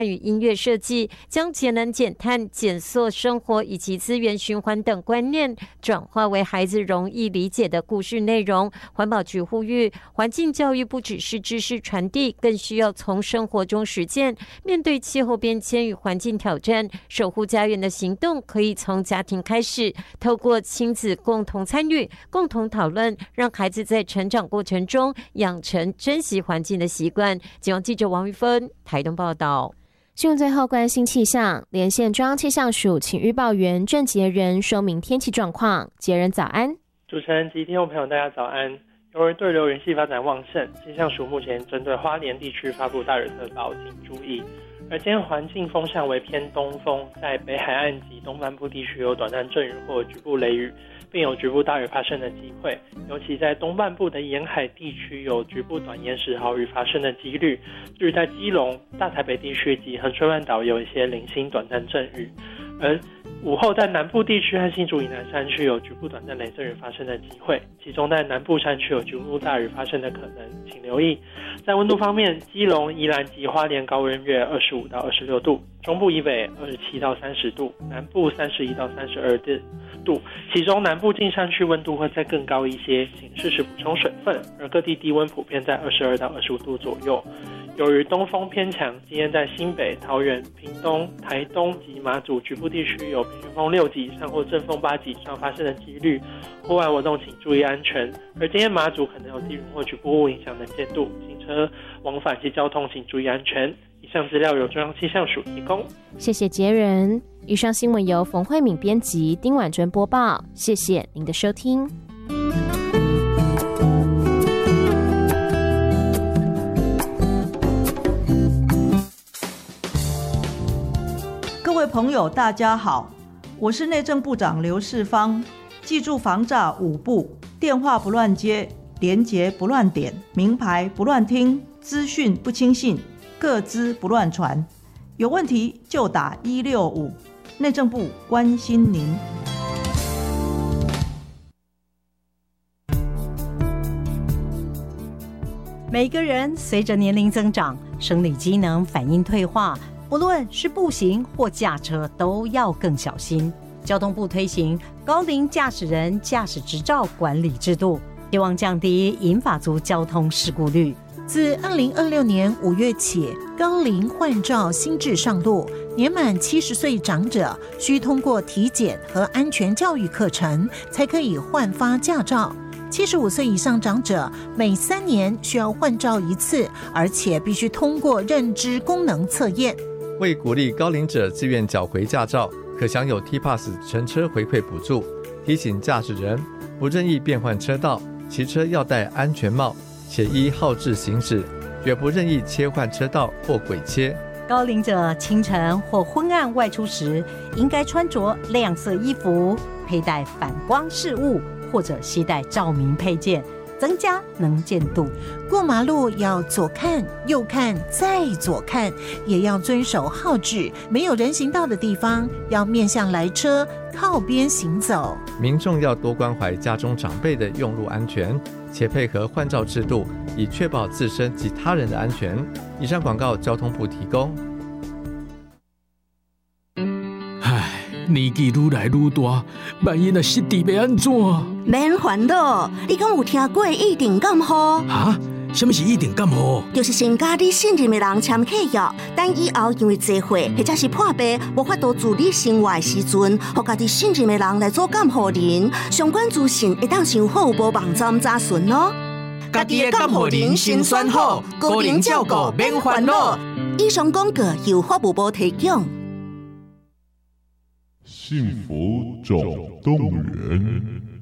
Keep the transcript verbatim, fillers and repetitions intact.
与音乐设计，将节能减碳、减塑生活以及资源循环等观念转化为孩子容易理解的故事内容。环保局呼吁，环境教育不只是知识传递，更需要从生活中实践。面对气候变迁与环境挑战，守护家园的行动可以从家庭开始，透过亲子共同参与、共同讨论，让孩子在成长过程中养成珍惜环境的习惯。警方记者王玉芬台东报道。 新闻最后关心气象，连线中央气象署请预报员郑杰仁说明天气状况。杰仁早安。 主持人及听众朋友大家早安。由于对流云系发展旺盛，气象署目前针对花莲地区发布大雨特报，请注意。而今天环境风向为偏东风，在北海岸及东半部地区有短暂阵雨或局部雷雨，并有局部大雨发生的机会，尤其在东半部的沿海地区有局部短延时豪雨发生的几率。至于在基隆、大台北地区及恒春半岛有一些零星短暂阵雨，而午后在南部地区和新竹以南山区有局部短暂雷阵雨发生的机会，其中在南部山区有局部大雨发生的可能，请留意。在温度方面，基隆、宜兰及花莲高温约二十五到二十六度，中部以北二十七到三十度，南部三十一到三十二度，其中南部近山区温度会再更高一些，请适时补充水分，而各地低温普遍在二十二到二十五度左右。由于东风偏强，今天在新北、桃园、屏东、台东及马祖局部地区有平均风六级以上或阵风八级以上发生的几率，户外活动请注意安全。而今天马祖可能有低云或局部雾影响能见度，行车往返及交通请注意安全。以上资料由中央气象署提供。 谢谢杰仁。以上新闻由冯慧敏编辑，丁婉珍播报。谢谢您的收听。 各位朋友大家好，我是内政部长刘世芳。记住防诈五不：电话不乱接，连结不乱点，名牌不乱听，资讯不轻信，个资不乱传。有问题就打一六五，内政部关心您。 每个人随着年龄增长，生理机能反应退化，不论是步行或驾车都要更小心。交通部推行高龄驾驶人驾驶执照管理制度，希望降低银发族交通事故率。 自二零二六年五月起，高龄换照新制上路，年满七十岁长者需通过体检和安全教育课程，才可以换发驾照。七十五岁以上长者每三年需要换照一次，而且必须通过认知功能测验。 为鼓励高龄者自愿缴回驾照，可享有 T-Pass 乘车回馈补助。提醒驾驶人不任意变换车道，骑车要戴安全帽，且依号志行驶，绝不任意切换车道或轨切。 高龄者清晨或昏暗外出时，应该穿着亮色衣服，佩戴反光饰物，或者携带照明配件，增加能见度。 过马路要左看右看再左看，也要遵守号志，没有人行道的地方要面向来车，靠边行走。 民众要多关怀家中长辈的用路安全，且配合换照制度，以确保自身及他人的安全。以上广告交通部提供。 年纪愈来愈大，万一若失智要安怎？ 免烦恼，你敢有听过一定感冒？ 哈？什么是一定感冒？ 就是先甲你信任的人签契约，等以后因为坐会或者是破病，无法度自理生活的时阵，互家己信任的人来做监护人。相关资讯会当上服务部网站查询哦。 家己的监护人先选好，高龄照顾免烦恼。 以上广告由法务部提供。 幸福总动员。